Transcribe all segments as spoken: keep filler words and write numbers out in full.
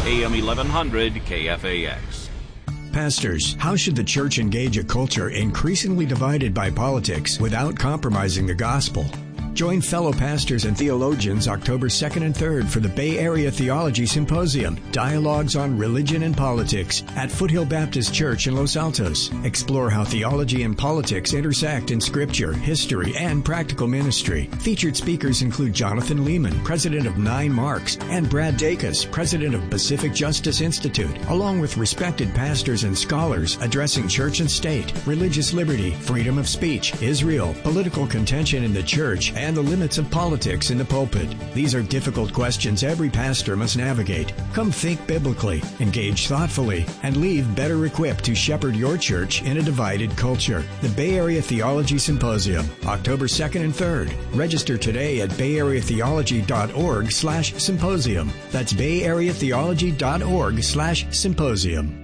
A M eleven hundred K F A X. Pastors, how should the church engage a culture increasingly divided by politics without compromising the gospel? Join fellow pastors and theologians October second and third for the Bay Area Theology Symposium, Dialogues on Religion and Politics at Foothill Baptist Church in Los Altos. Explore how theology and politics intersect in scripture, history, and practical ministry. Featured speakers include Jonathan Lehman, president of Nine Marks, and Brad Dacus, president of Pacific Justice Institute, along with respected pastors and scholars addressing church and state, religious liberty, freedom of speech, Israel, political contention in the church, and the limits of politics in the pulpit. These are difficult questions every pastor must navigate. Come think biblically, engage thoughtfully, and leave better equipped to shepherd your church in a divided culture. The Bay Area Theology Symposium, October second and third. Register today at bayareatheology.org slash symposium. That's bayareatheology.org slash symposium.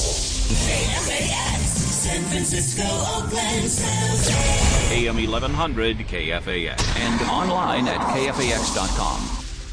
San Francisco, Oakland, San Jose. A M eleven hundred K F A X. And online at K F A X dot com.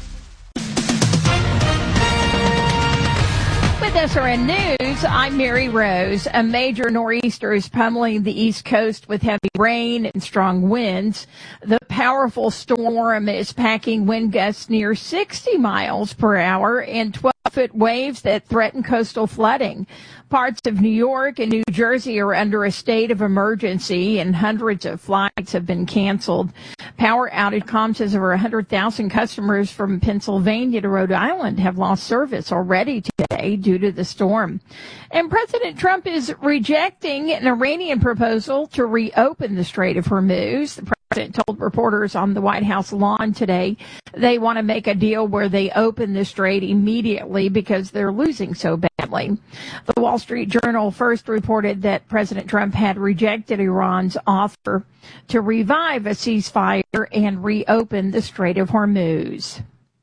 With S R N News, I'm Mary Rose. A major nor'easter is pummeling the East Coast with heavy rain and strong winds. The powerful storm is packing wind gusts near sixty miles per hour and twelve-foot waves that threaten coastal flooding. Parts of New York and New Jersey are under a state of emergency, and hundreds of flights have been canceled. Power outage comes as over one hundred thousand customers from Pennsylvania to Rhode Island have lost service already today due to the storm. And President Trump is rejecting an Iranian proposal to reopen the Strait of Hormuz. The president told reporters on the White House lawn today they want to make a deal where they open the strait immediately because they're losing so badly. The Wall Street Journal first reported that President Trump had rejected Iran's offer to revive a ceasefire and reopen the Strait of Hormuz.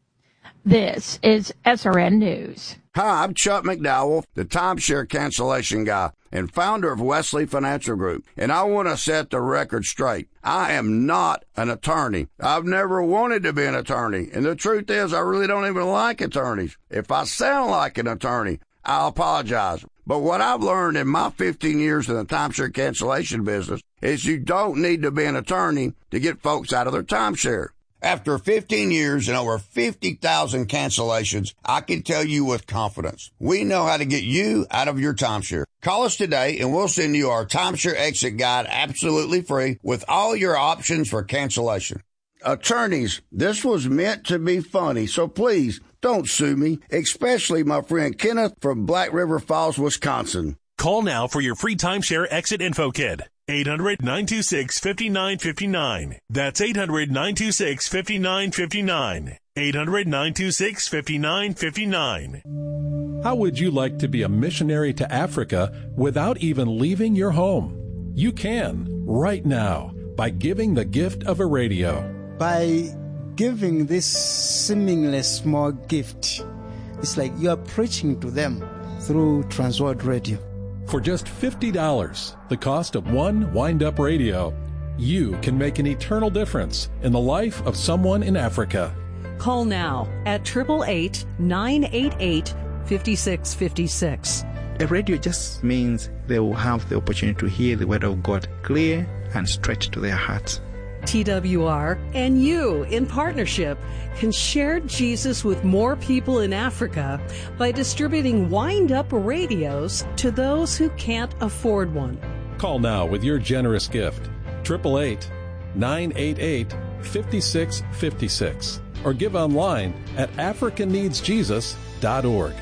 This is S R N News. Hi, I'm Chuck McDowell, the timeshare cancellation guy and founder of Wesley Financial Group, and I want to set the record straight. I am not an attorney. I've never wanted to be an attorney, and the truth is I really don't even like attorneys. If I sound like an attorney, I'll apologize. But what I've learned in my fifteen years in the timeshare cancellation business is you don't need to be an attorney to get folks out of their timeshare. After fifteen years and over fifty thousand cancellations, I can tell you with confidence, we know how to get you out of your timeshare. Call us today and we'll send you our timeshare exit guide absolutely free with all your options for cancellation. Attorneys, this was meant to be funny, so please don't sue me, especially my friend Kenneth from Black River Falls, Wisconsin. Call now for your free timeshare exit info kit. eight hundred, nine two six, five nine five nine. That's eight hundred, nine two six, five nine five nine. eight hundred, nine two six, five nine five nine. How would you like to be a missionary to Africa without even leaving your home? You can, right now, by giving the gift of a radio. By giving this seemingly small gift, it's like you are preaching to them through Transworld Radio. For just fifty dollars, the cost of one wind-up radio, you can make an eternal difference in the life of someone in Africa. Call now at eight eight eight, nine eight eight, five six five six. A radio just means they will have the opportunity to hear the word of God clear and straight to their hearts. T W R and you, in partnership, can share Jesus with more people in Africa by distributing wind-up radios to those who can't afford one. Call now with your generous gift, eight eight eight, nine eight eight, five six five six, or give online at africa needs jesus dot org.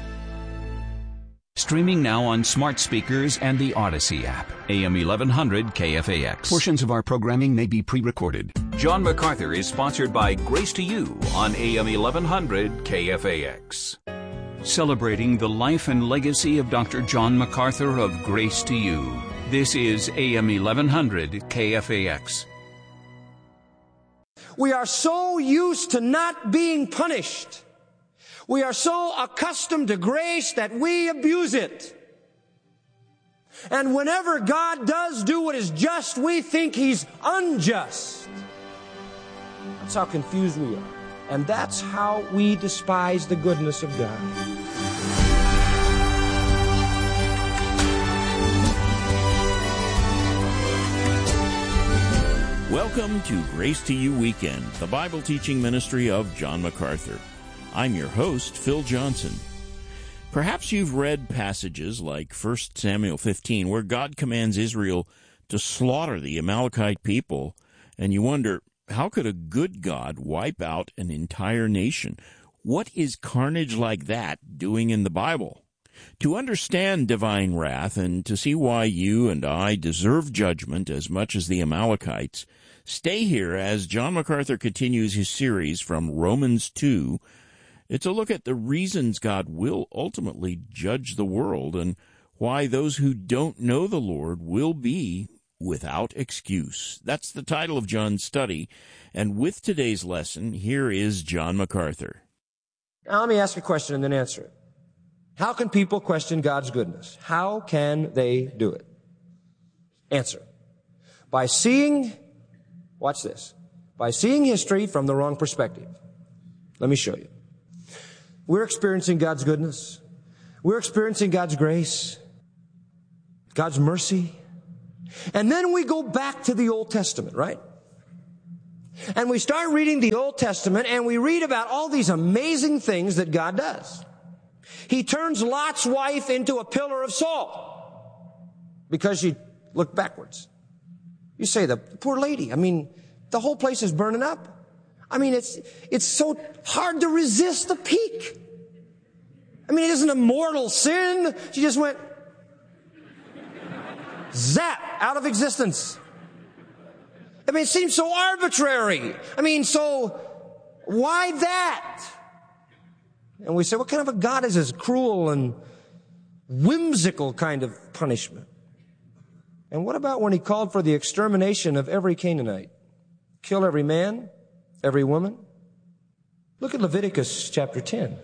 Streaming now on smart speakers and the Odyssey app. A M eleven hundred K F A X. Portions of our programming may be pre-recorded. John MacArthur is sponsored by Grace to You on A M eleven hundred K F A X. Celebrating the life and legacy of Doctor John MacArthur of Grace to You. This is A M eleven hundred K F A X. We are so used to not being punished. We are so accustomed to grace that we abuse it. And whenever God does do what is just, we think He's unjust. That's how confused we are. And that's how we despise the goodness of God. Welcome to Grace to You Weekend, the Bible teaching ministry of John MacArthur. I'm your host, Phil Johnson. Perhaps you've read passages like First Samuel fifteen, where God commands Israel to slaughter the Amalekite people, and you wonder, how could a good God wipe out an entire nation? What is carnage like that doing in the Bible? To understand divine wrath and to see why you and I deserve judgment as much as the Amalekites, stay here as John MacArthur continues his series from Romans two. It's a look at the reasons God will ultimately judge the world and why those who don't know the Lord will be without excuse. That's the title of John's study. And with today's lesson, here is John MacArthur. Now let me ask a question and then answer it. How can people question God's goodness? How can they do it? Answer. By seeing, watch this, by seeing history from the wrong perspective. Let me show you. We're experiencing God's goodness. We're experiencing God's grace, God's mercy. And then we go back to the Old Testament, right? And we start reading the Old Testament and we read about all these amazing things that God does. He turns Lot's wife into a pillar of salt because she looked backwards. You say, the poor lady, I mean, the whole place is burning up. I mean, it's, it's so hard to resist the peak. I mean, it isn't a mortal sin. She just went zap out of existence. I mean, it seems so arbitrary. I mean, so why that? And we say, what kind of a God is this? Cruel and whimsical kind of punishment. And what about when he called for the extermination of every Canaanite? Kill every man, every woman? Look at Leviticus chapter ten.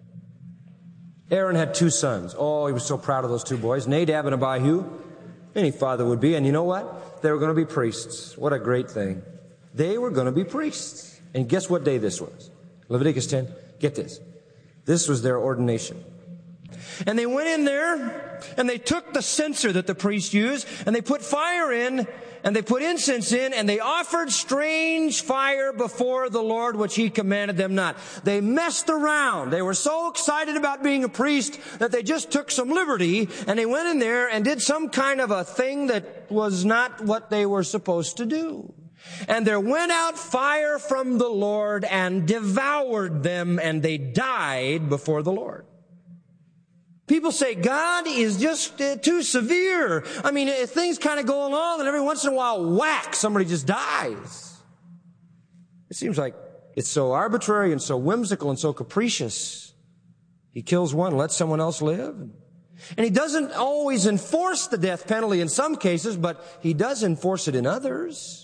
Aaron had two sons. Oh, he was so proud of those two boys, Nadab and Abihu. Any father would be. And you know what? They were going to be priests. What a great thing. They were going to be priests. And guess what day this was? Leviticus ten. Get this. This was their ordination. And they went in there and they took the censer that the priest used and they put fire in and they put incense in and they offered strange fire before the Lord, which he commanded them not. They messed around. They were so excited about being a priest that they just took some liberty and they went in there and did some kind of a thing that was not what they were supposed to do. And there went out fire from the Lord and devoured them, and they died before the Lord. People say God is just uh, too severe. I mean, uh, things kind of go along, and every once in a while, whack, somebody just dies. It seems like it's so arbitrary and so whimsical and so capricious. He kills one, lets someone else live. And he doesn't always enforce the death penalty in some cases, but he does enforce it in others.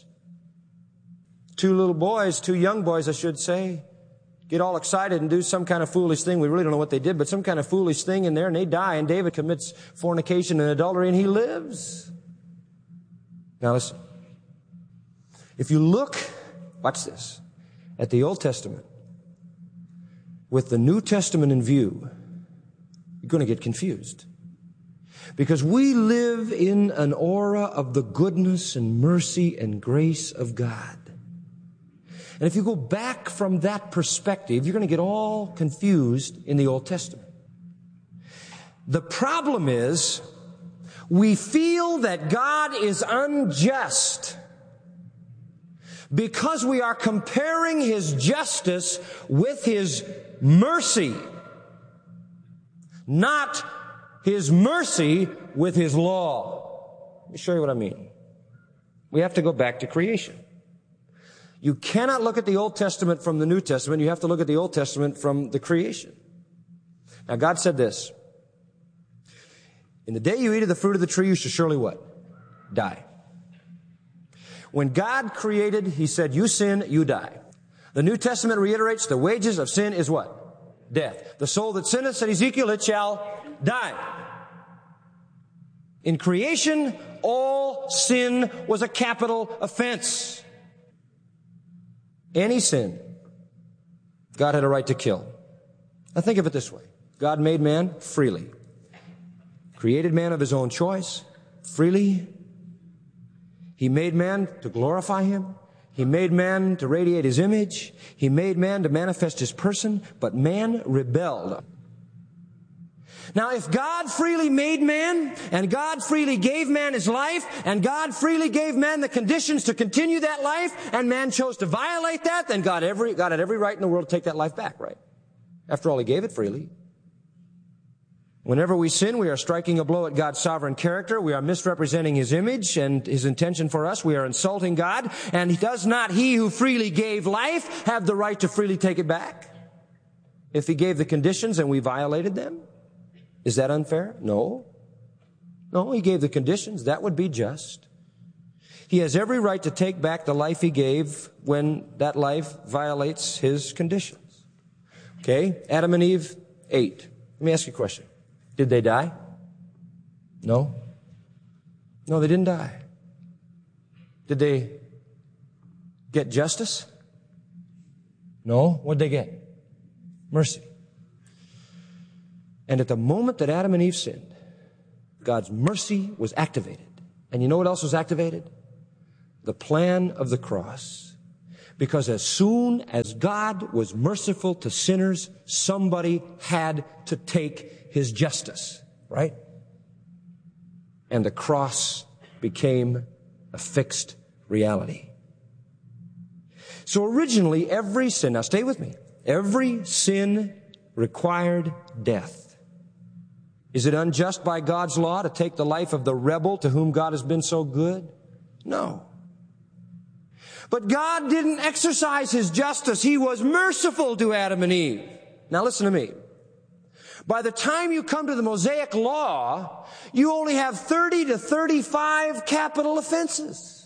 Two little boys, two young boys, I should say, get all excited and do some kind of foolish thing. We really don't know what they did, but some kind of foolish thing in there, and they die, and David commits fornication and adultery, and he lives. Now listen. If you look, watch this, at the Old Testament with the New Testament in view, you're going to get confused. Because we live in an aura of the goodness and mercy and grace of God. And if you go back from that perspective, you're going to get all confused in the Old Testament. The problem is, we feel that God is unjust because we are comparing his justice with his mercy, not his mercy with his law. Let me show you what I mean. We have to go back to creation. You cannot look at the Old Testament from the New Testament. You have to look at the Old Testament from the creation. Now, God said this. In the day you eat of the fruit of the tree, you shall surely what? Die. When God created, he said, you sin, you die. The New Testament reiterates the wages of sin is what? Death. The soul that sinneth, said Ezekiel, it shall die. In creation, all sin was a capital offense. Any sin, God had a right to kill. Now think of it this way. God made man freely. Created man of his own choice, freely. He He made man to glorify Him. He made man to radiate His image. He made man to manifest His person, but man rebelled. Now, if God freely made man, and God freely gave man his life, and God freely gave man the conditions to continue that life, and man chose to violate that, then God, every, God had every right in the world to take that life back, right? After all, He gave it freely. Whenever we sin, we are striking a blow at God's sovereign character. We are misrepresenting His image and His intention for us. We are insulting God. And does not He who freely gave life have the right to freely take it back? If He gave the conditions and we violated them? Is that unfair? No. No, He gave the conditions. That would be just. He has every right to take back the life He gave when that life violates His conditions. Okay, Adam and Eve ate. Let me ask you a question. Did they die? No. No, they didn't die. Did they get justice? No. What did they get? Mercy. And at the moment that Adam and Eve sinned, God's mercy was activated. And you know what else was activated? The plan of the cross. Because as soon as God was merciful to sinners, somebody had to take His justice, right? And the cross became a fixed reality. So originally, every sin, now stay with me, every sin required death. Is it unjust by God's law to take the life of the rebel to whom God has been so good? No. But God didn't exercise His justice. He was merciful to Adam and Eve. Now listen to me. By the time you come to the Mosaic Law, you only have thirty to thirty-five capital offenses.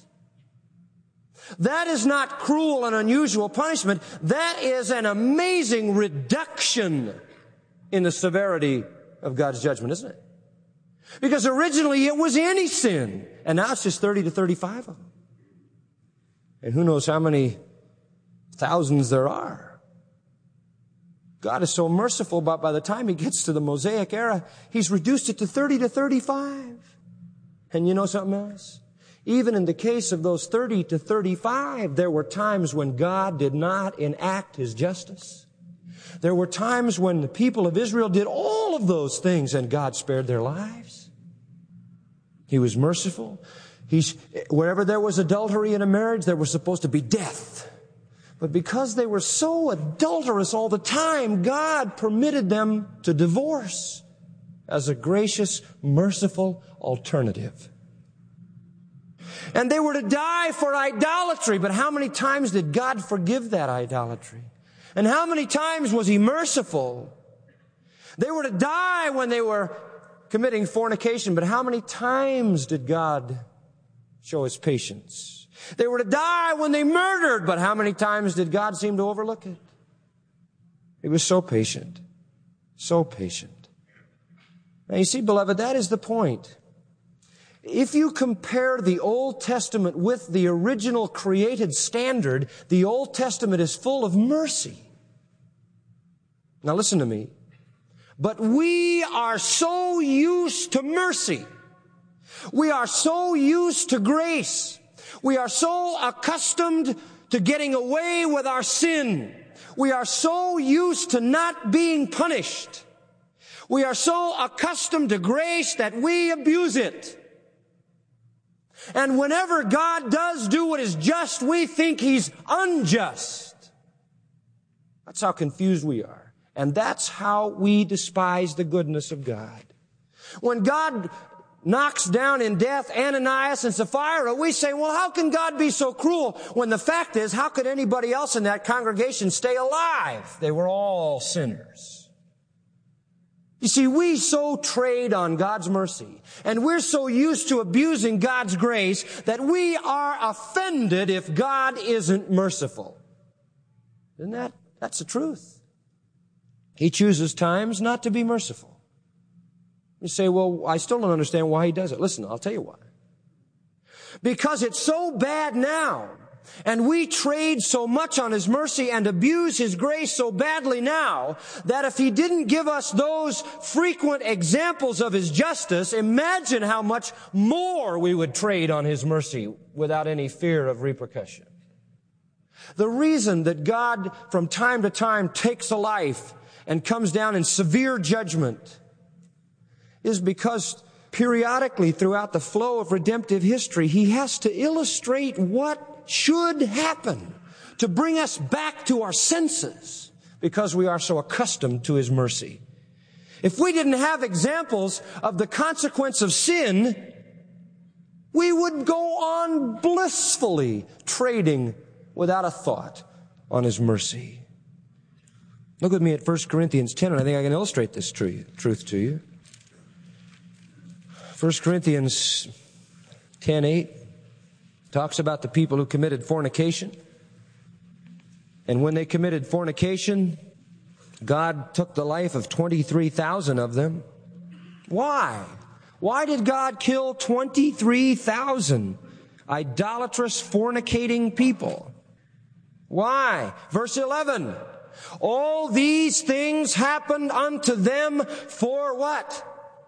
That is not cruel and unusual punishment. That is an amazing reduction in the severity of God's judgment, isn't it? Because originally it was any sin, and now it's just thirty to thirty-five of them. And who knows how many thousands there are. God is so merciful, but by the time He gets to the Mosaic era, He's reduced it to thirty to thirty-five. And you know something else? Even in the case of those thirty to thirty-five, there were times when God did not enact His justice. There were times when the people of Israel did all of those things and God spared their lives. He was merciful. He's, wherever there was adultery in a marriage, there was supposed to be death. But because they were so adulterous all the time, God permitted them to divorce as a gracious, merciful alternative. And they were to die for idolatry, but how many times did God forgive that idolatry? And how many times was He merciful? They were to die when they were committing fornication, but how many times did God show His patience? They were to die when they murdered, but how many times did God seem to overlook it? He was so patient, so patient. Now you see, beloved, that is the point. If you compare the Old Testament with the original created standard, the Old Testament is full of mercy. Now listen to me. But we are so used to mercy. We are so used to grace. We are so accustomed to getting away with our sin. We are so used to not being punished. We are so accustomed to grace that we abuse it. And whenever God does do what is just, we think He's unjust. That's how confused we are. And that's how we despise the goodness of God. When God knocks down in death Ananias and Sapphira, we say, well, how can God be so cruel? When the fact is, how could anybody else in that congregation stay alive? They were all sinners. You see, we so trade on God's mercy, and we're so used to abusing God's grace that we are offended if God isn't merciful. Isn't that? That's the truth. He chooses times not to be merciful. You say, well, I still don't understand why He does it. Listen, I'll tell you why. Because it's so bad now And we trade so much on His mercy and abuse His grace so badly now that if He didn't give us those frequent examples of His justice, imagine how much more we would trade on His mercy without any fear of repercussion. The reason that God from time to time takes a life and comes down in severe judgment is because periodically throughout the flow of redemptive history, He has to illustrate what should happen to bring us back to our senses because we are so accustomed to His mercy. If we didn't have examples of the consequence of sin, we would go on blissfully trading without a thought on His mercy. Look with me at First Corinthians ten, and I think I can illustrate this truth to you. First Corinthians ten eight talks about the people who committed fornication. And when they committed fornication, God took the life of twenty-three thousand of them. Why? Why did God kill twenty-three thousand idolatrous, fornicating people? Why? Verse eleven. All these things happened unto them for what?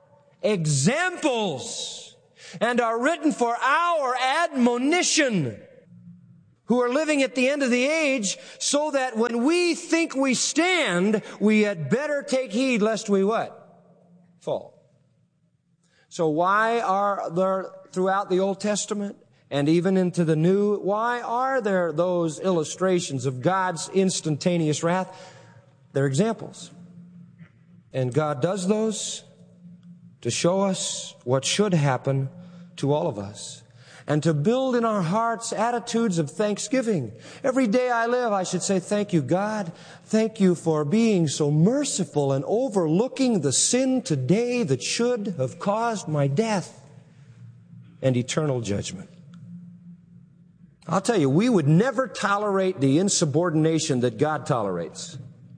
Examples, and are written for our admonition, who are living at the end of the age, so that when we think we stand, we had better take heed lest we what? Fall. So why are there, throughout the Old Testament and even into the New, why are there those illustrations of God's instantaneous wrath? They're examples. And God does those to show us what should happen to all of us, and to build in our hearts attitudes of thanksgiving. Every day I live, I should say, thank you, God. Thank you for being so merciful and overlooking the sin today that should have caused my death and eternal judgment. I'll tell you, we would never tolerate the insubordination that God tolerates.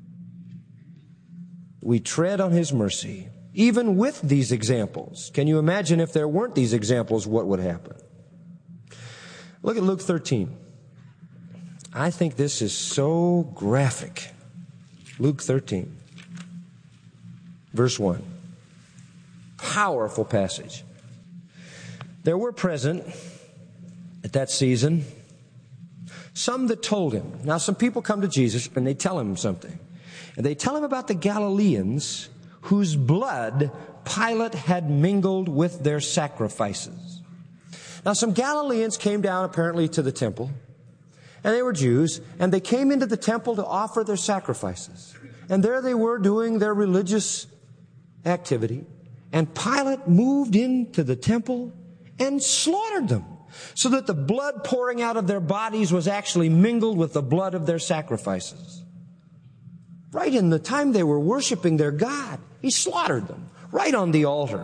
We tread on His mercy. Even with these examples, can you imagine if there weren't these examples, what would happen? Look at Luke thirteen. I think this is so graphic. Luke thirteen, verse one. Powerful passage. There were present at that season some that told Him. Now, some people come to Jesus and they tell Him something. And they tell Him about the Galileans whose blood Pilate had mingled with their sacrifices. Now, some Galileans came down apparently to the temple, and they were Jews, and they came into the temple to offer their sacrifices. And there they were doing their religious activity, and Pilate moved into the temple and slaughtered them, so that the blood pouring out of their bodies was actually mingled with the blood of their sacrifices. Right in the time they were worshiping their God, He slaughtered them right on the altar.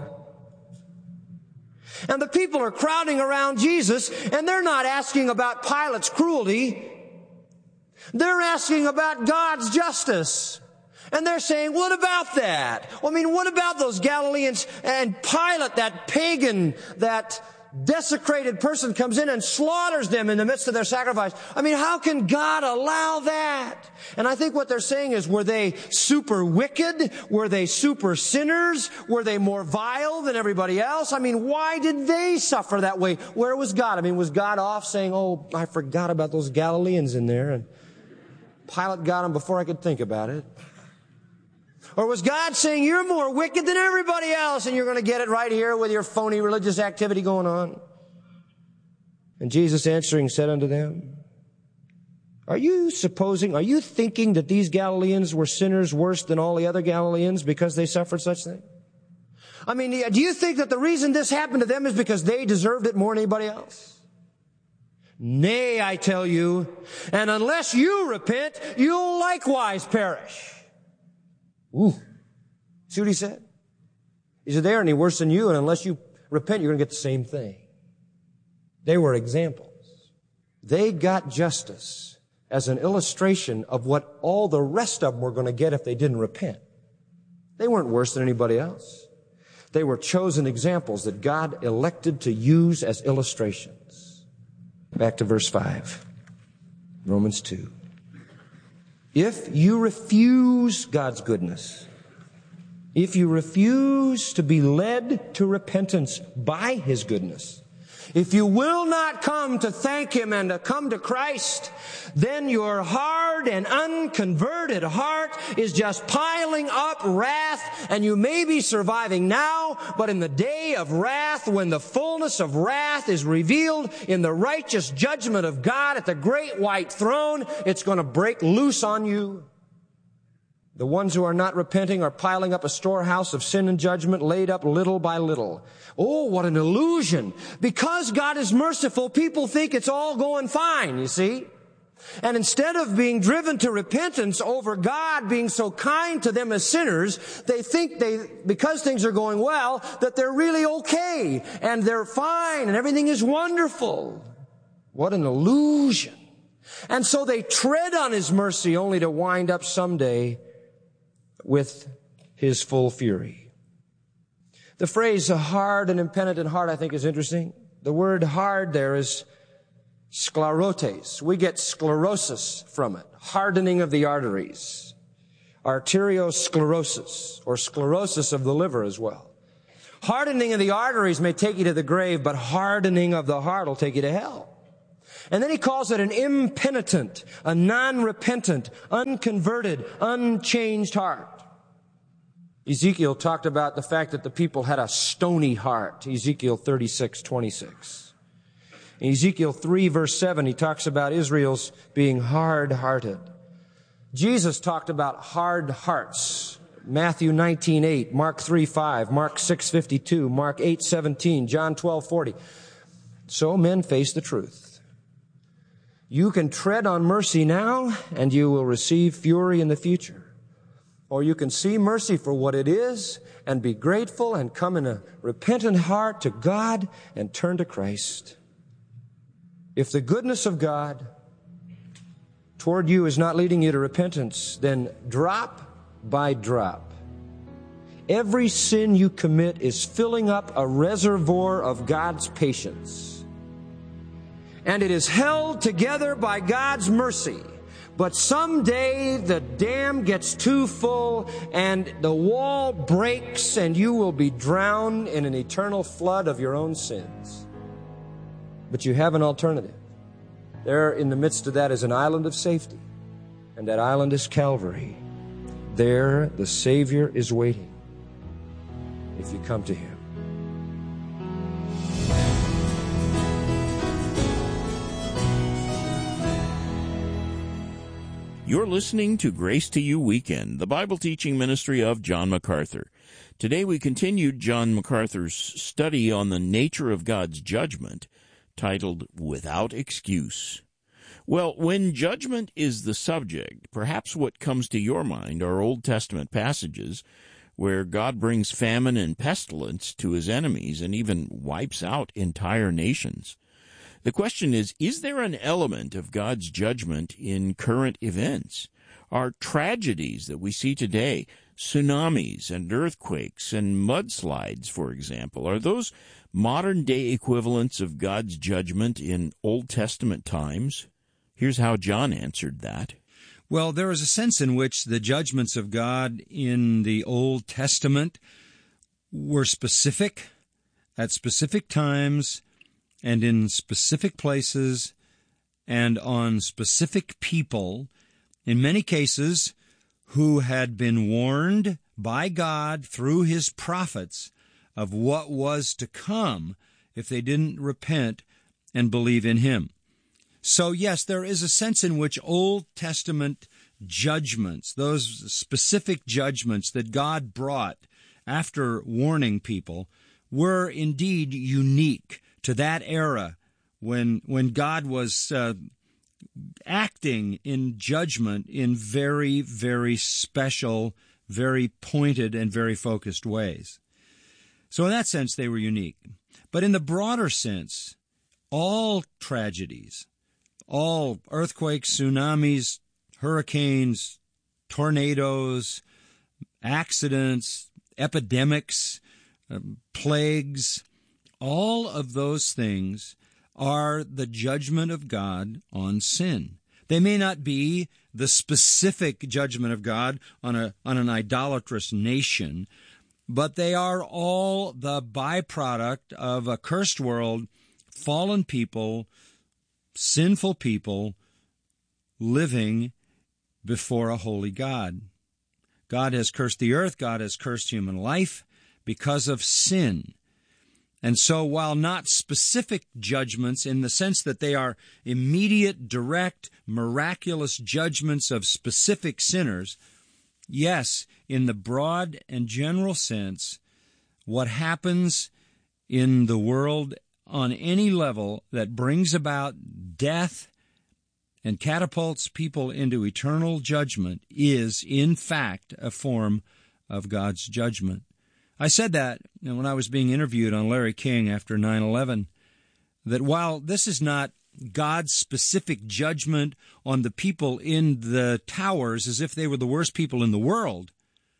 And the people are crowding around Jesus, and they're not asking about Pilate's cruelty. They're asking about God's justice. And they're saying, what about that? Well, I mean, what about those Galileans and Pilate, that pagan, that desecrated person comes in and slaughters them in the midst of their sacrifice? I mean, how can God allow that? And I think what they're saying is, were they super wicked? Were they super sinners? Were they more vile than everybody else? I mean, why did they suffer that way? Where was God? I mean, was God off saying, oh, I forgot about those Galileans in there, and Pilate got them before I could think about it? Or was God saying, you're more wicked than everybody else, and you're going to get it right here with your phony religious activity going on? And Jesus answering said unto them, are you supposing, are you thinking that these Galileans were sinners worse than all the other Galileans because they suffered such things? I mean, do you think that the reason this happened to them is because they deserved it more than anybody else? Nay, I tell you, and unless you repent, you'll likewise perish. Ooh. See what He said? He said, they aren't any worse than you, and unless you repent, you're going to get the same thing. They were examples. They got justice as an illustration of what all the rest of them were going to get if they didn't repent. They weren't worse than anybody else. They were chosen examples that God elected to use as illustrations. Back to verse five. Romans two. If you refuse God's goodness, if you refuse to be led to repentance by His goodness, if you will not come to thank Him and to come to Christ, then your hard and unconverted heart is just piling up wrath, and you may be surviving now, but in the day of wrath, when the fullness of wrath is revealed in the righteous judgment of God at the great white throne, it's going to break loose on you. The ones who are not repenting are piling up a storehouse of sin and judgment laid up little by little. Oh, what an illusion. Because God is merciful, people think it's all going fine, you see. And instead of being driven to repentance over God being so kind to them as sinners, they think they, because things are going well, that they're really okay and they're fine and everything is wonderful. What an illusion. And so they tread on His mercy only to wind up someday with His full fury. The phrase a hard and impenitent heart, I think, is interesting. The word hard there is sclerotes. We get sclerosis from it. Hardening of the arteries. Arteriosclerosis, or sclerosis of the liver as well. Hardening of the arteries may take you to the grave, but hardening of the heart will take you to hell. And then he calls it an impenitent, a non-repentant, unconverted, unchanged heart. Ezekiel talked about the fact that the people had a stony heart. Ezekiel thirty-six twenty-six. In Ezekiel three verse seven, he talks about Israel's being hard-hearted. Jesus talked about hard hearts. Matthew nineteen eight, Mark three five, Mark six fifty-two, Mark eight seventeen, John twelve forty. So men face the truth. You can tread on mercy now, and you will receive fury in the future. Or you can see mercy for what it is and be grateful and come in a repentant heart to God and turn to Christ. If the goodness of God toward you is not leading you to repentance, then drop by drop, every sin you commit is filling up a reservoir of God's patience. And it is held together by God's mercy. But someday the dam gets too full and the wall breaks and you will be drowned in an eternal flood of your own sins. But you have an alternative. There in the midst of that is an island of safety. And that island is Calvary. There the Savior is waiting if you come to Him. You're listening to Grace to You Weekend, the Bible teaching ministry of John MacArthur. Today we continued John MacArthur's study on the nature of God's judgment, titled Without Excuse. Well, when judgment is the subject, perhaps what comes to your mind are Old Testament passages where God brings famine and pestilence to His enemies and even wipes out entire nations. The question is, is there an element of God's judgment in current events? Are tragedies that we see today, tsunamis and earthquakes and mudslides, for example, are those modern-day equivalents of God's judgment in Old Testament times? Here's how John answered that. Well, there is a sense in which the judgments of God in the Old Testament were specific, at specific times, and in specific places, and on specific people, in many cases, who had been warned by God through His prophets of what was to come if they didn't repent and believe in Him. So, yes, there is a sense in which Old Testament judgments, those specific judgments that God brought after warning people, were indeed unique to that era when when God was uh, acting in judgment in very, very special, very pointed, and very focused ways. So in that sense, they were unique. But in the broader sense, all tragedies, all earthquakes, tsunamis, hurricanes, tornadoes, accidents, epidemics, uh, plagues, all of those things are the judgment of God on sin. They may not be the specific judgment of God on a on an idolatrous nation, but they are all the byproduct of a cursed world, fallen people, sinful people living before a holy God. God has cursed the earth, God has cursed human life because of sin. And so while not specific judgments in the sense that they are immediate, direct, miraculous judgments of specific sinners, yes, in the broad and general sense, what happens in the world on any level that brings about death and catapults people into eternal judgment is, in fact, a form of God's judgment. I said that when I was being interviewed on Larry King after nine eleven, that while this is not God's specific judgment on the people in the towers as if they were the worst people in the world,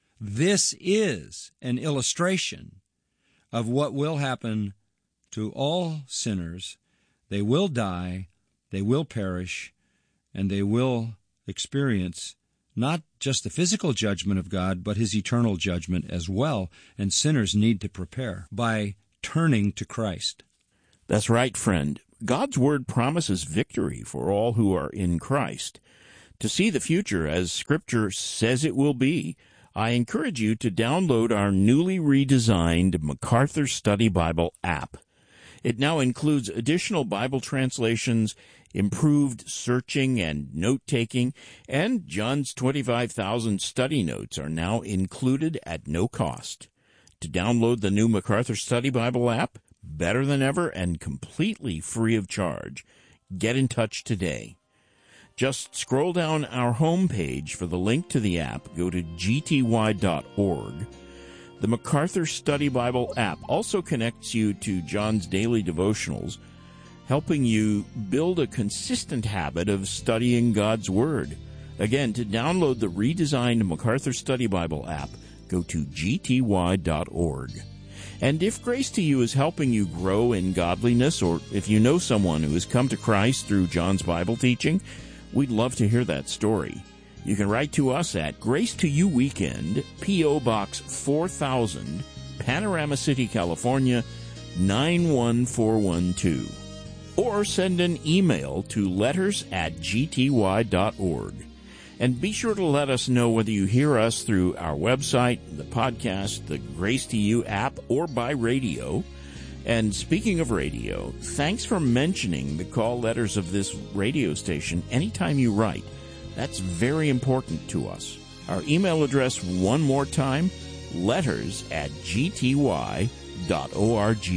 this is an illustration of what will happen to all sinners. They will die, they will perish, and they will experience not just the physical judgment of God, but his eternal judgment as well. And sinners need to prepare by turning to Christ. That's right, friend. God's Word promises victory for all who are in Christ. To see the future as Scripture says it will be, I encourage you to download our newly redesigned MacArthur Study Bible app. It now includes additional Bible translations, improved searching and note-taking, and John's twenty-five thousand study notes are now included at no cost. To download the new MacArthur Study Bible app, better than ever and completely free of charge, get in touch today. Just scroll down our home page for the link to the app, go to g t y dot org. The MacArthur Study Bible app also connects you to John's daily devotionals, helping you build a consistent habit of studying God's Word. Again, to download the redesigned MacArthur Study Bible app, go to g t y dot org. And if Grace to You is helping you grow in godliness, or if you know someone who has come to Christ through John's Bible teaching, we'd love to hear that story. You can write to us at Grace to You Weekend, P O. Box four thousand, Panorama City, California, nine one four one two. Or send an email to letters at g t y dot org. And be sure to let us know whether you hear us through our website, the podcast, the Grace to You app, or by radio. And speaking of radio, thanks for mentioning the call letters of this radio station anytime you write. That's very important to us. Our email address, one more time, letters at g t y dot org.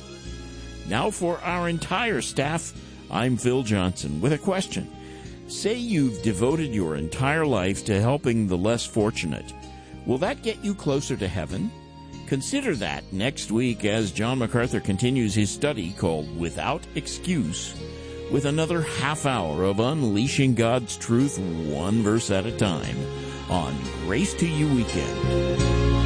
Now for our entire staff, I'm Phil Johnson with a question. Say you've devoted your entire life to helping the less fortunate. Will that get you closer to heaven? Consider that next week as John MacArthur continues his study called Without Excuse, with another half hour of unleashing God's truth one verse at a time on Grace to You Weekend.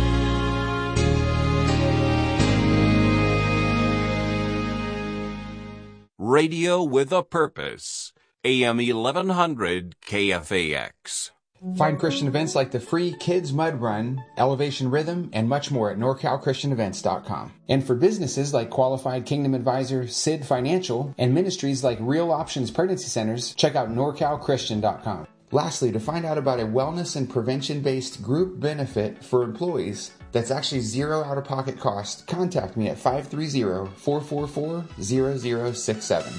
Radio with a Purpose. A M eleven hundred K F A X. Find Christian events like the free Kids Mud Run, Elevation Rhythm, and much more at nor cal christian events dot com. And for businesses like Qualified Kingdom Advisor, S I D Financial, and ministries like Real Options Pregnancy Centers, check out nor cal christian dot com. Lastly, to find out about a wellness and prevention-based group benefit for employees that's actually zero out-of-pocket cost, contact me at five three zero, four four four, zero zero six seven.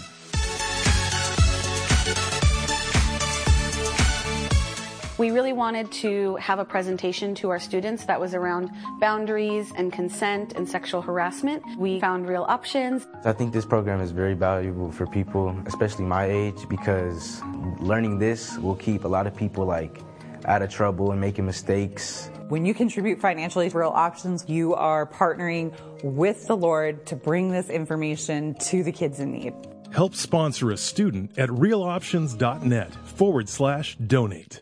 We really wanted to have a presentation to our students that was around boundaries and consent and sexual harassment. We found Real Options. I think this program is very valuable for people, especially my age, because learning this will keep a lot of people like out of trouble and making mistakes. When you contribute financially to Real Options, you are partnering with the Lord to bring this information to the kids in need. Help sponsor a student at realoptions.net forward slash donate.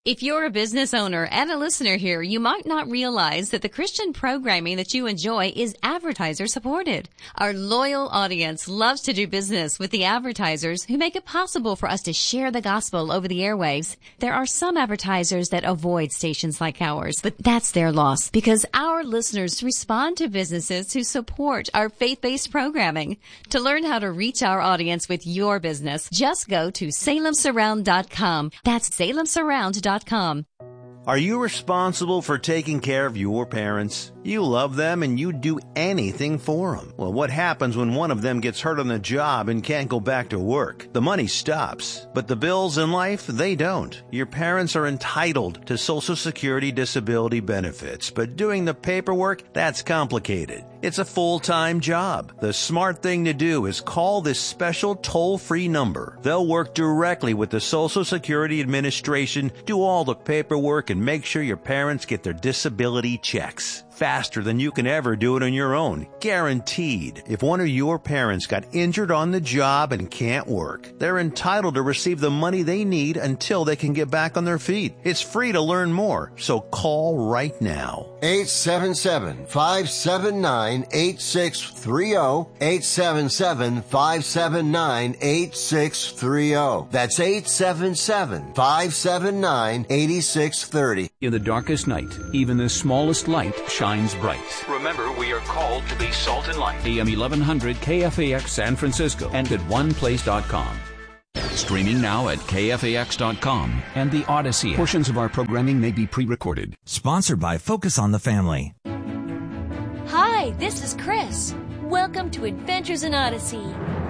If you're a business owner and a listener here, you might not realize that the Christian programming that you enjoy is advertiser supported. Our loyal audience loves to do business with the advertisers who make it possible for us to share the gospel over the airwaves. There are some advertisers that avoid stations like ours, but that's their loss because our listeners respond to businesses who support our faith-based programming. To learn how to reach our audience with your business, just go to salem surround dot com. That's salem surround dot com. Are you responsible for taking care of your parents? You love them and you'd do anything for them. Well, what happens when one of them gets hurt on the job and can't go back to work? The money stops, but the bills in life, they don't. Your parents are entitled to Social Security disability benefits, but doing the paperwork, that's complicated. It's a full-time job. The smart thing to do is call this special toll-free number. They'll work directly with the Social Security Administration, do all the paperwork, and make sure your parents get their disability checks. Faster than you can ever do it on your own. Guaranteed. If one of your parents got injured on the job and can't work, they're entitled to receive the money they need until they can get back on their feet. It's free to learn more, so call right now. eight seven seven, five seven nine, eight six three zero. eight seven seven, five seven nine, eight six three zero. That's eight seven seven, five seven nine, eight six three zero. In the darkest night, even the smallest light shines bright. Remember, we are called to be salt and light. A M eleven hundred K F A X San Francisco and at one place dot com. Streaming now at K F A X dot com and the Odyssey. Portions of our programming may be pre-recorded. Sponsored by Focus on the Family. Hi, this is Chris. Welcome to Adventures in Odyssey.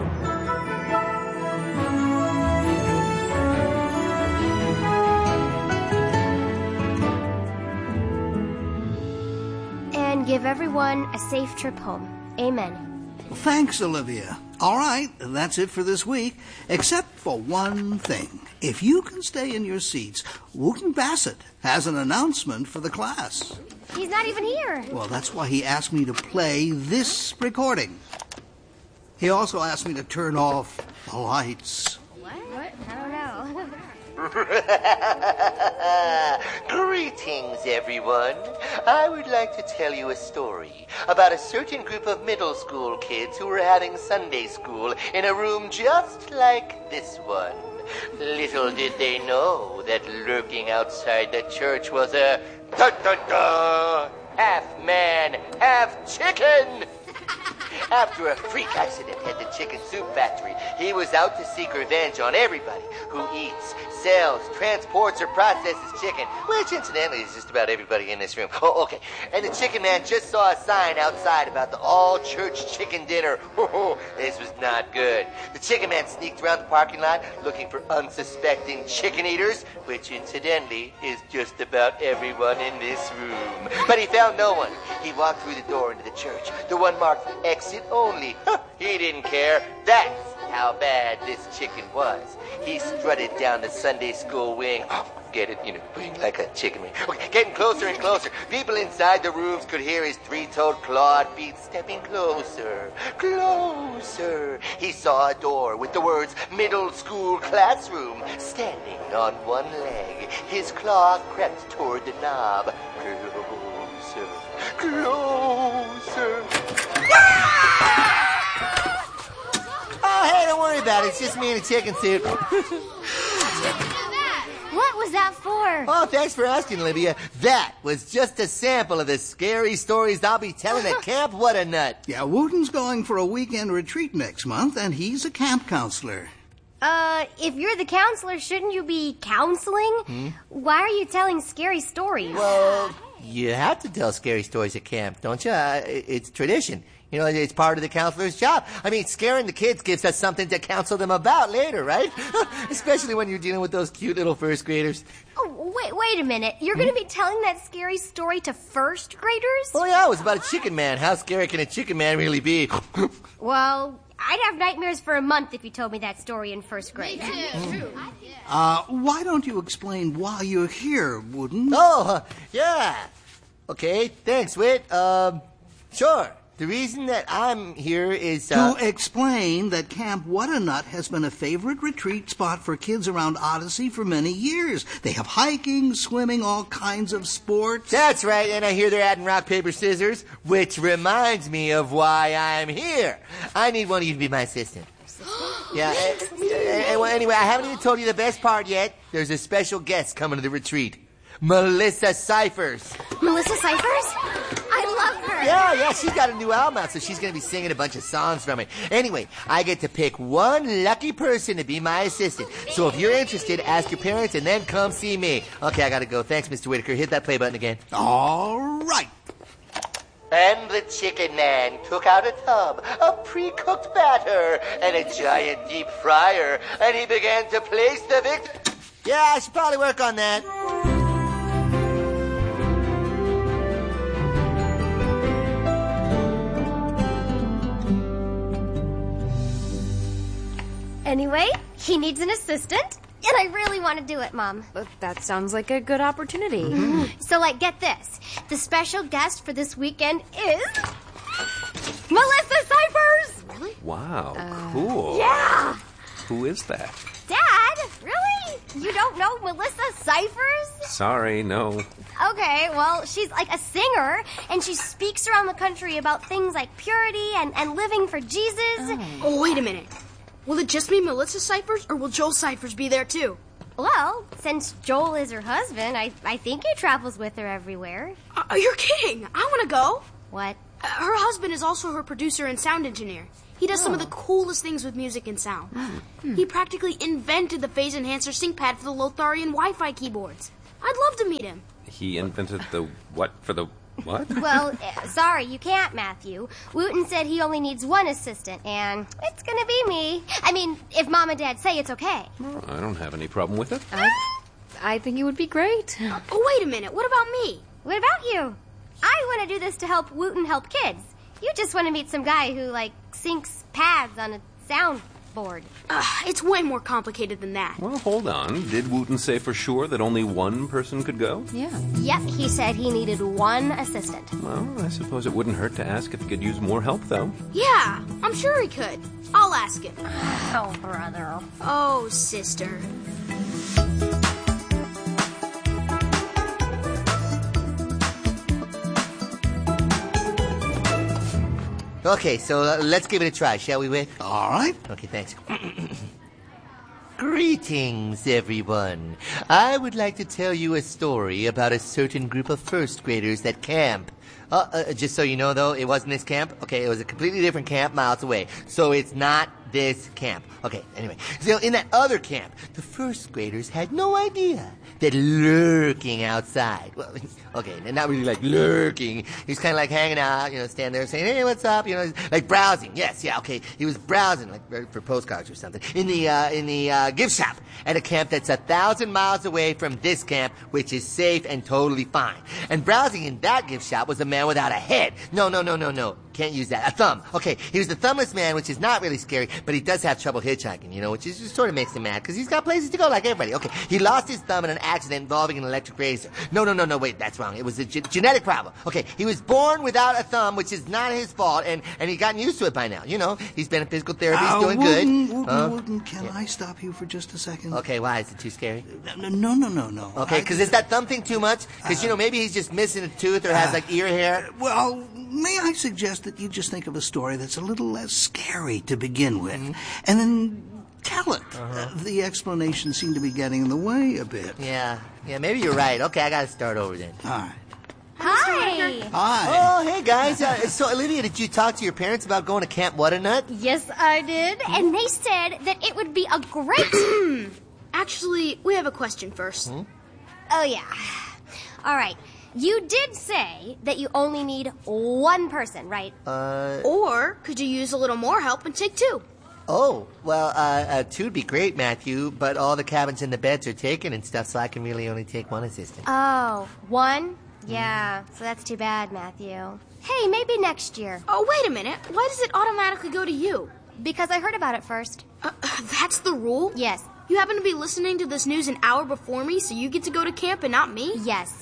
And give everyone a safe trip home. Amen. Thanks, Olivia. All right, that's it for this week, except for one thing. If you can stay in your seats, Wooten Bassett has an announcement for the class. He's not even here. Well, that's why he asked me to play this recording. He also asked me to turn off the lights. What? What? I don't know. Greetings, everyone. I would like to tell you a story about a certain group of middle school kids who were having Sunday school in a room just like this one. Little did they know that lurking outside the church was a da-da-da, half man, half chicken. After a freak accident at the chicken soup factory, he was out to seek revenge on everybody who eats, sells, transports, or processes chicken, which incidentally is just about everybody in this room. Oh, okay. And the chicken man just saw a sign outside about the all-church chicken dinner. Oh, this was not good. The chicken man sneaked around the parking lot looking for unsuspecting chicken eaters, which incidentally is just about everyone in this room. But he found no one. He walked through the door into the church, the one marked exit only. He didn't care. That's how bad this chicken was. He strutted down the Sunday school wing. Oh, get it? You know, wing like a chicken wing. Okay, getting closer and closer. People inside the rooms could hear his three-toed clawed feet stepping closer, closer. He saw a door with the words middle school classroom standing on one leg. His claw crept toward the knob. Closer, closer. Oh, hey, don't worry about it. It's just me and a chicken soup. What was that for? Oh, thanks for asking, Olivia. That was just a sample of the scary stories I'll be telling at Camp What a Nut. Yeah, Wooten's going for a weekend retreat next month, and he's a camp counselor. Uh, if you're the counselor, shouldn't you be counseling? Hmm? Why are you telling scary stories? Well, you have to tell scary stories at camp, don't you? Uh, it's tradition. You know, it's part of the counselor's job. I mean, scaring the kids gives us something to counsel them about later, right? Especially when you're dealing with those cute little first graders. Oh, wait, wait a minute. You're hmm? going to be telling that scary story to first graders? Oh, yeah, it was about a chicken man. How scary can a chicken man really be? Well, I'd have nightmares for a month if you told me that story in first grade. Me too. Uh, why don't you explain why you're here, Wooten? Oh, uh, yeah. Okay, thanks, Whit. Um, sure. The reason that I'm here is... Uh... To explain that Camp What-A-Nut has been a favorite retreat spot for kids around Odyssey for many years. They have hiking, swimming, all kinds of sports. That's right, and I hear they're adding rock, paper, scissors, which reminds me of why I'm here. I need one of you to be my assistant. Yeah, uh, uh, well, anyway, I haven't even told you the best part yet. There's a special guest coming to the retreat. Melissa Cyphers. Melissa Cyphers? I love her. Yeah, yeah, she's got a new album out, so she's going to be singing a bunch of songs from it. Anyway, I get to pick one lucky person to be my assistant. So if you're interested, ask your parents and then come see me. Okay, I got to go. Thanks, Mister Whitaker. Hit that play button again. All right. And the chicken man took out a tub of pre-cooked batter and a giant deep fryer, and he began to place the victim. Yeah, I should probably work on that. Anyway, he needs an assistant, and I really want to do it, Mom. But that sounds like a good opportunity. Mm-hmm. So, like, get this. The special guest for this weekend is... Melissa Cyphers! Really? Wow, Uh, cool. Yeah! Who is that? Dad? Really? You don't know Melissa Cyphers? Sorry, no. Okay, well, she's like a singer, and she speaks around the country about things like purity and, and living for Jesus. Oh. oh, wait a minute. Will it just be Melissa Cyphers, or will Joel Cyphers be there too? Well, since Joel is her husband, I, I think he travels with her everywhere. Uh, you're kidding. I want to go. What? Uh, her husband is also her producer and sound engineer. He does oh. some of the coolest things with music and sound. Hmm. He practically invented the phase enhancer sync pad for the Lotharian Wi-Fi keyboards. I'd love to meet him. He invented the what for the what? Well, uh, sorry, you can't, Matthew. Wooten said he only needs one assistant, and it's gonna be me. I mean, if Mom and Dad say it's okay. Well, I don't have any problem with it. I, I think it would be great. Uh, oh, wait a minute. What about me? What about you? I want to do this to help Wooten help kids. You just want to meet some guy who, like, syncs pads on a soundboard. Uh, it's way more complicated than that. Well, hold on. Did Wooten say for sure that only one person could go? Yeah. Yep, he said he needed one assistant. Well, I suppose it wouldn't hurt to ask if he could use more help, though. Yeah, I'm sure he could. I'll ask him. Oh, brother. Oh, sister. Okay, so uh, let's give it a try, shall we, Whit? All right. Okay, thanks. Greetings, everyone. I would like to tell you a story about a certain group of first graders at camp. Uh, uh, just so you know, though, it wasn't this camp. Okay, it was a completely different camp miles away. So it's not this camp. Okay, anyway. So in that other camp, the first graders had no idea that lurking outside, well, okay, not really like lurking. He was kind of like hanging out, you know, standing there saying, hey, what's up? You know, like browsing. Yes, yeah, okay. He was browsing, like for postcards or something, in the, uh, in the, uh, gift shop at a camp that's a thousand miles away from this camp, which is safe and totally fine. And browsing in that gift shop was a man without a head. No, no, no, no, no. Can't use that. A thumb. Okay, he was the thumbless man, which is not really scary, but he does have trouble hitchhiking, you know, which is just sort of makes him mad, because he's got places to go like everybody. Okay, he lost his thumb in an accident involving an electric razor. No, no, no, no, wait, that's wrong. It was a ge- genetic problem. Okay, he was born without a thumb, which is not his fault, and, and he's gotten used to it by now. You know, he's been in physical therapy, he's uh, doing Wooten, good. Wooten, uh, Wooten, can yeah. I stop you for just a second? Okay, why? Is it too scary? No, no, no, no. no. Okay, because is that thumb thing too much? Because, uh, you know, maybe he's just missing a tooth or has, uh, like, ear hair. Well, may I suggest that you just think of a story that's a little less scary to begin with, mm-hmm. and then tell it. Uh-huh. Uh, the explanations seem to be getting in the way a bit. Yeah, yeah, maybe you're right. Okay, I gotta start over then. All right. Hi. Hi. Oh, hey, guys. Uh, so, Olivia, did you talk to your parents about going to Camp What-A-Nut? Yes, I did. And they said that it would be a great... Actually, we have a question first. Hmm? Oh, yeah. All right. You did say that you only need one person, right? Uh... Or could you use a little more help and take two? Oh, well, uh, uh, two'd be great, Matthew, but all the cabins and the beds are taken and stuff, so I can really only take one assistant. Oh, one? Yeah, so that's too bad, Matthew. Hey, maybe next year. Oh, wait a minute. Why does it automatically go to you? Because I heard about it first. Uh, that's the rule? Yes. You happen to be listening to this news an hour before me, so you get to go to camp and not me? Yes.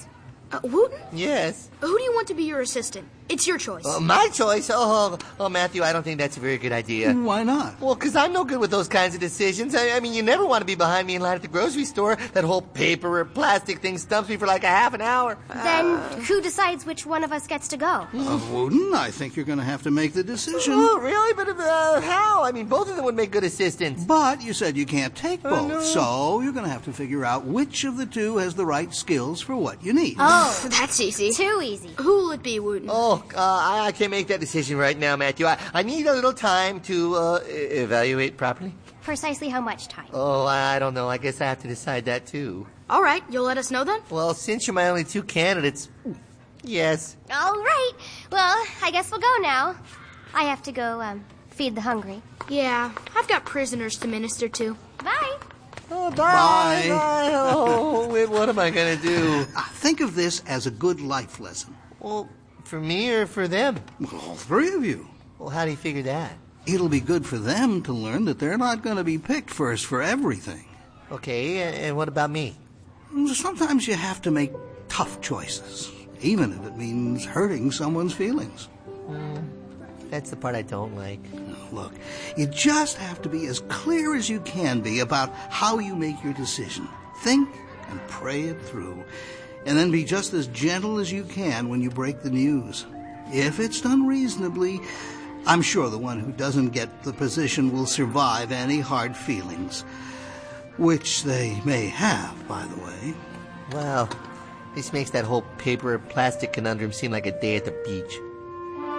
Uh, Wooten? Yes? Who do you want to be your assistant? It's your choice. Uh, my choice? Oh, oh, Matthew, I don't think that's a very good idea. Why not? Well, because I'm no good with those kinds of decisions. I, I mean, you never want to be behind me in line at the grocery store. That whole paper or plastic thing stumps me for like a half an hour. Then Uh, who decides which one of us gets to go? Uh, Wooten, I think you're going to have to make the decision. Oh, really? But uh, how? I mean, both of them would make good assistants. But you said you can't take Oh, both, no. so you're going to have to figure out which of the two has the right skills for what you need. Oh, that's easy. Too easy. Who will it be, Wooten? Oh, uh, I, I can't make that decision right now, Matthew. I, I need a little time to uh, e- evaluate properly. Precisely how much time? Oh, I, I don't know. I guess I have to decide that, too. All right, you'll let us know then? Well, since you're my only two candidates, yes. All right. Well, I guess we'll go now. I have to go um, feed the hungry. Yeah, I've got prisoners to minister to. Bye. Oh, bye. Bye. Bye. Oh, wait, what am I going to do? Uh, think of this as a good life lesson. Well, for me or for them? Well, all three of you. Well, how do you figure that? It'll be good for them to learn that they're not going to be picked first for everything. Okay, and, and what about me? Sometimes you have to make tough choices, even if it means hurting someone's feelings. Mm, that's the part I don't like. Look, you just have to be as clear as you can be about how you make your decision. Think and pray it through, and then be just as gentle as you can when you break the news. If it's done reasonably, I'm sure the one who doesn't get the position will survive any hard feelings, which they may have, by the way. Wow, this makes that whole paper or plastic conundrum seem like a day at the beach.